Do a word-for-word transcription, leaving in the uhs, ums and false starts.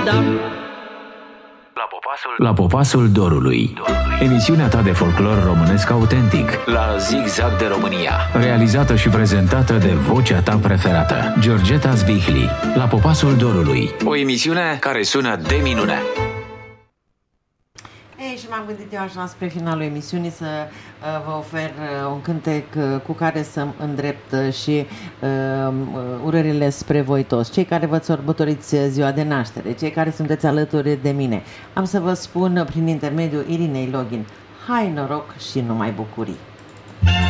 Florida. La popasul, la popasul dorului. Emisiunea ta de folclor românesc autentic. La Zigzag de România. Realizată și prezentată de vocea ta preferată, Georgeta Zbihli. La popasul dorului. O emisiune care sună de minune. Ei, și m-am gândit eu așa spre finalul emisiunii să uh, vă ofer uh, un cântec uh, cu care să îndrept uh, și uh, urările spre voi toți, cei care vă sărbătoriți ziua de naștere, cei care sunteți alături de mine. Am să vă spun prin intermediul Irinei Login: hai noroc și numai bucurii!